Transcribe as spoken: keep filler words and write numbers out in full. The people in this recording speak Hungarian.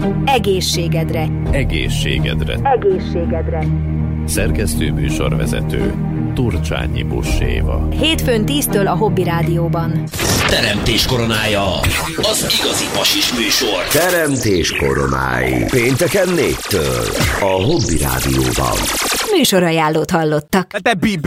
Egészségedre. Egészségedre. Egészségedre. Szerkesztő műsorvezető Turcsányi Buss-Éva. Hétfőn tíztől a Hobby Rádióban. Teremtés koronája, az igazi pasis műsor. Teremtés koronái. Pénteken négytől a Hobby Rádióban. Műsorajánlót hallottak. Te bíbe!